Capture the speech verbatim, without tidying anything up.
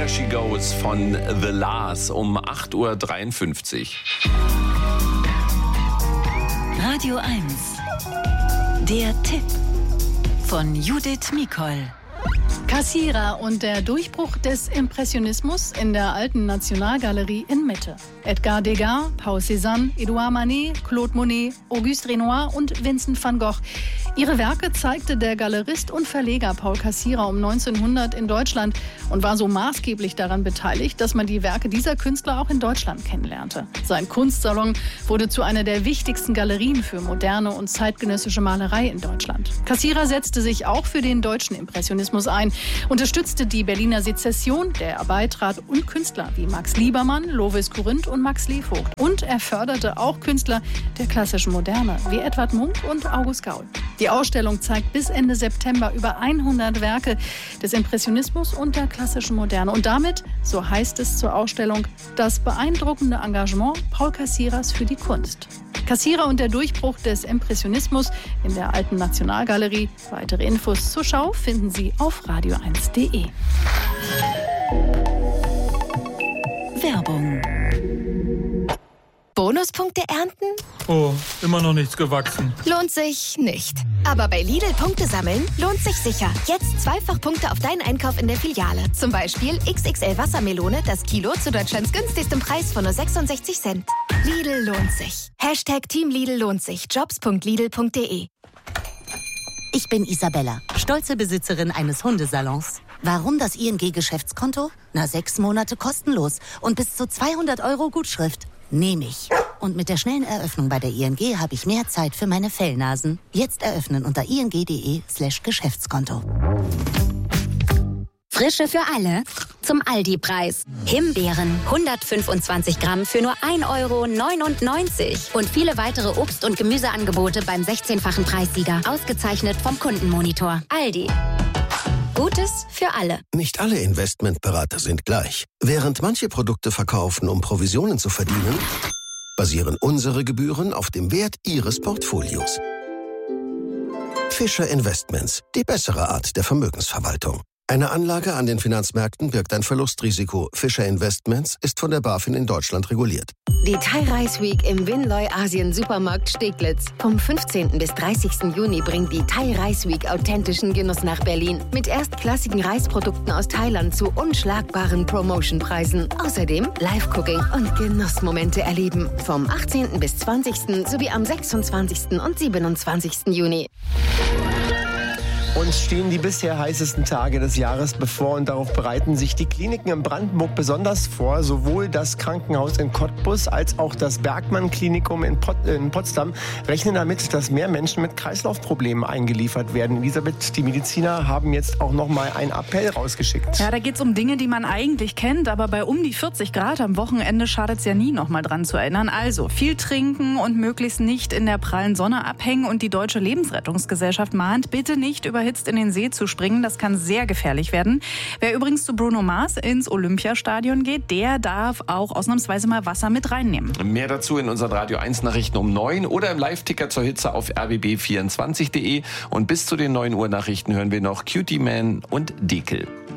She Goes von The Lars um acht Uhr dreiundfünfzig. Radio eins. Der Tipp von Judith Mikol. Kassierer und der Durchbruch des Impressionismus in der Alten Nationalgalerie in Mitte. Edgar Degas, Paul Cézanne, Edouard Manet, Claude Monet, Auguste Renoir und Vincent van Gogh. Ihre Werke zeigte der Galerist und Verleger Paul Kassierer um neunzehnhundert in Deutschland und war so maßgeblich daran beteiligt, dass man die Werke dieser Künstler auch in Deutschland kennenlernte. Sein Kunstsalon wurde zu einer der wichtigsten Galerien für moderne und zeitgenössische Malerei in Deutschland. Kassierer setzte sich auch für den deutschen Impressionismus ein, unterstützte die Berliner Sezession, der er beitrat, und Künstler wie Max Liebermann, Lovis Corinth und Max Levogt. Und er förderte auch Künstler der klassischen Moderne, wie Edvard Munch und August Gaul. Die Ausstellung zeigt bis Ende September über hundert Werke des Impressionismus und der klassischen Moderne. Und damit, so heißt es zur Ausstellung, das beeindruckende Engagement Paul Kassierers für die Kunst. Kassierer und der Durchbruch des Impressionismus in der Alten Nationalgalerie. Weitere Infos zur Schau finden Sie auf radio eins punkt de. Werbung. Bonuspunkte ernten? Oh, immer noch nichts gewachsen. Lohnt sich nicht. Aber bei Lidl Punkte sammeln lohnt sich sicher. Jetzt zweifach Punkte auf deinen Einkauf in der Filiale. Zum Beispiel X X L Wassermelone, das Kilo zu Deutschlands günstigstem Preis von nur sechsundsechzig Cent. Lidl lohnt sich. Hashtag Team Lidl lohnt sich. jobs punkt lidl punkt de. Ich bin Isabella, stolze Besitzerin eines Hundesalons. Warum das I N G-Geschäftskonto? Na, sechs Monate kostenlos und bis zu zweihundert Euro Gutschrift. Nehme ich. Und mit der schnellen Eröffnung bei der I N G habe ich mehr Zeit für meine Fellnasen. Jetzt eröffnen unter ing.de slash Geschäftskonto. Frische für alle zum Aldi-Preis. Himbeeren hundertfünfundzwanzig Gramm für nur ein Euro neunundneunzig. Und viele weitere Obst- und Gemüseangebote beim sechzehnfachen Preissieger. Ausgezeichnet vom Kundenmonitor. Aldi. Gutes für alle. Nicht alle Investmentberater sind gleich. Während manche Produkte verkaufen, um Provisionen zu verdienen, basieren unsere Gebühren auf dem Wert Ihres Portfolios. Fischer Investments, die bessere Art der Vermögensverwaltung. Eine Anlage an den Finanzmärkten birgt ein Verlustrisiko. Fischer Investments ist von der BaFin in Deutschland reguliert. Die Thai Rice Week im Winloy Asien Supermarkt Steglitz. Vom fünfzehnten bis dreißigsten Juni bringt die Thai Rice Week authentischen Genuss nach Berlin. Mit erstklassigen Reisprodukten aus Thailand zu unschlagbaren Promotionpreisen. Außerdem Live-Cooking und Genussmomente erleben. Vom achtzehnten bis zwanzigsten sowie am sechsundzwanzigsten und siebenundzwanzigsten Juni. Uns stehen die bisher heißesten Tage des Jahres bevor und darauf bereiten sich die Kliniken in Brandenburg besonders vor. Sowohl das Krankenhaus in Cottbus als auch das Bergmann-Klinikum in, Pot- in Potsdam rechnen damit, dass mehr Menschen mit Kreislaufproblemen eingeliefert werden. Elisabeth, die Mediziner haben jetzt auch noch mal einen Appell rausgeschickt. Ja, da geht es um Dinge, die man eigentlich kennt, aber bei um die vierzig Grad am Wochenende schadet es ja nie, noch mal dran zu erinnern. Also viel trinken und möglichst nicht in der prallen Sonne abhängen. Und die Deutsche Lebensrettungsgesellschaft mahnt, bitte nicht über überhitzt in den See zu springen. Das kann sehr gefährlich werden. Wer übrigens zu Bruno Mars ins Olympiastadion geht, der darf auch ausnahmsweise mal Wasser mit reinnehmen. Mehr dazu in unseren Radio eins Nachrichten um neun oder im Live-Ticker zur Hitze auf r b b vierundzwanzig punkt de. Und bis zu den neun Uhr Nachrichten hören wir noch Cutie Man und Dekel.